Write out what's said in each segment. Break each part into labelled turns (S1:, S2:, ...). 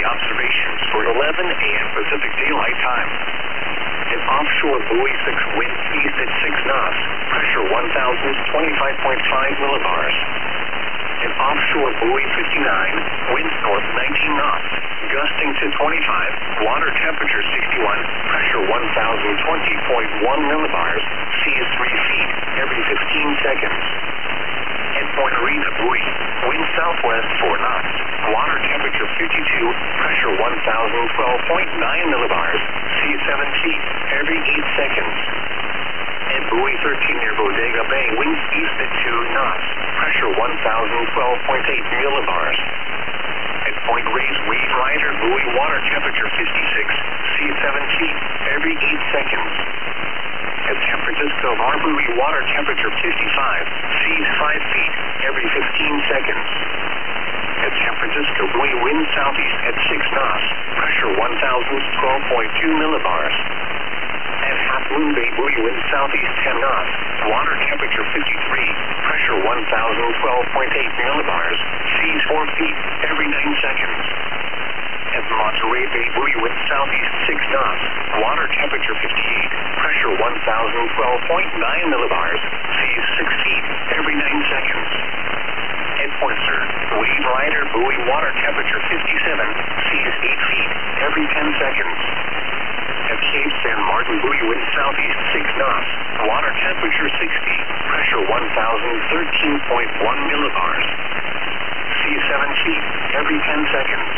S1: observations for 11 a.m. Pacific Daylight Time. An offshore buoy 6 winds east at 6 knots, pressure 1,025.5 millibars. An offshore buoy 59, winds north 19 knots, gusting to 25, water temperature 61, pressure 1,020.1 millibars, seas 3 feet every 15 seconds. At Point Arena buoy, wind southwest 4 knots, water temperature 52, pressure 1,012.9 millibars, seas 7 feet every 8 seconds. At buoy 13 near Bodega Bay, winds east at 2 knots, pressure 1,012.8 millibars. At Point Reyes Wave Rider buoy, water temperature 56, seas 7 feet every 8 seconds. At San Francisco Harbor buoy, water temperature 55, seas 5 feet every 15 seconds. At San Francisco buoy, wind southeast at 6 knots, pressure 1,012.2 millibars. At Half Moon Bay buoy, wind southeast 10 knots, water temperature 53, pressure 1,012.8 millibars, seas 4 feet every 9 seconds. At Monterey Bay buoy, wind southeast 6 knots, water temperature 58, pressure 1,012.9 millibars, seas 6 feet every 9 seconds. At Point Sur, Wave Rider buoy, water temperature 57, seas 8 feet every 10 seconds. At Cape San Martin buoy, wind southeast 6 knots, water temperature 60, pressure 1,013.1 millibars, seas 7 feet every 10 seconds.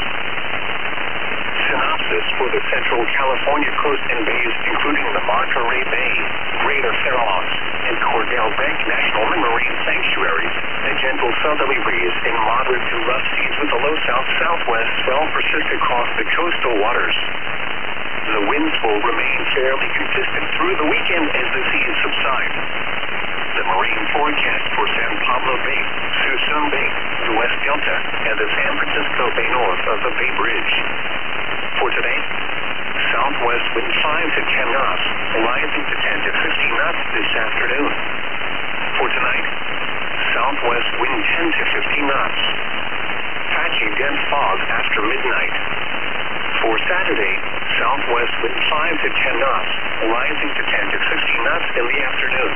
S1: Synopsis for the Central California coast and bays, including the Monterey Bay, Greater Farallones, and Cordell Bank National Marine Sanctuaries. A gentle southerly breeze and moderate to rough seas with a low south-southwest swell persist across the coastal waters. The winds will remain fairly consistent through the weekend as the seas subside. The marine forecast for San Pablo Bay, Suisun Bay, the West Delta, and the San Francisco Bay north of the Bay Bridge. For today, southwest wind 5 to 10 knots, rising to 10 to 15 knots this afternoon. For tonight, southwest wind 10 to 15 knots. Patchy dense fog after midnight. For Saturday, southwest wind 5 to 10 knots, rising to 10 to 15 knots in the afternoon.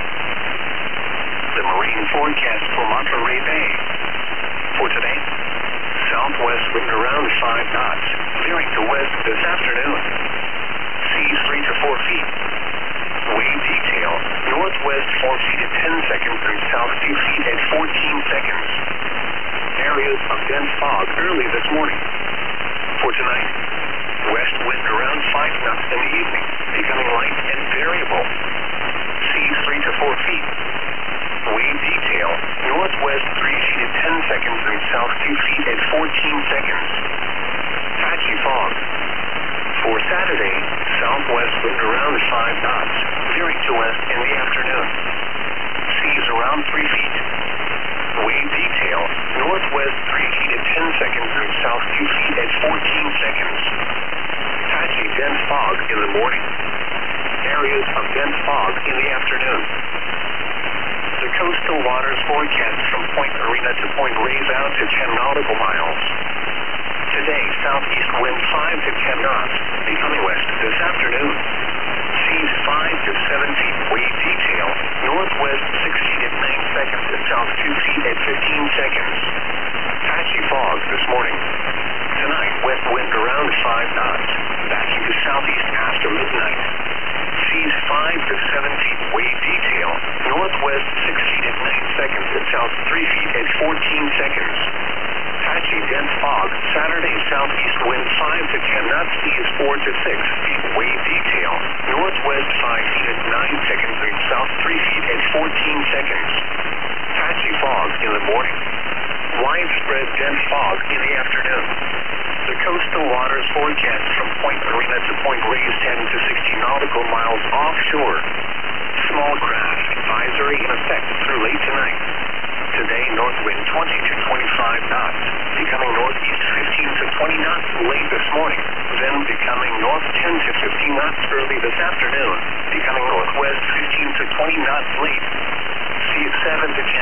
S1: The marine forecast for Monterey Bay. For today, southwest wind around 5 knots, veering to west this afternoon. Seas 3 to 4 feet. Wave detail, northwest 4 feet at 10 seconds and south 2 feet at 14 seconds. Areas of dense fog early this morning. For tonight, west wind around 5 knots in the evening, becoming light and variable. Seas 3 to 4 feet. Wave detail, northwest 3 feet at 10 seconds and south 2 feet at 14 seconds. Patchy fog. For Saturday, southwest wind around 5 knots, veering to west in the afternoon. Seas around 3 feet. Wave detail, northwest 3 feet at 10 seconds and south 2 feet at 14 seconds. Patchy dense fog in the morning. Areas of dense fog in the afternoon. The coastal waters forecast from Point Arena to Point Reyes out to 10 nautical miles. Today, southeast wind 5 to 10 knots, becoming west this afternoon. Seas 5 to 7 feet. Wave detail, northwest 6 feet at 9 seconds and south 2 feet at 15 seconds. Patchy fog this morning. Tonight, west wind around 5 knots, backing to southeast after midnight. Seas 5 to 7 feet. Wave detail, northwest 6 feet at 9 seconds and south 3 feet at 14 seconds. Patchy dense fog. Saturday, southeast wind 5 to 10 knots, seas 4 to 6 feet. Wave detail, northwest 5 feet at 9 seconds and south 3 feet at 14 seconds. Patchy fog in the morning. Widespread dense fog in the afternoon. The coastal waters forecast from Point Arena to Point Reyes 10 to 60 nautical miles offshore. Small craft advisory in effect through late tonight. Today, north wind 20 to 25 knots, becoming northeast 15 to 20 knots late this morning, then becoming north 10 to 15 knots early this afternoon, becoming northwest 15 to 20 knots late. Seas 7 to 10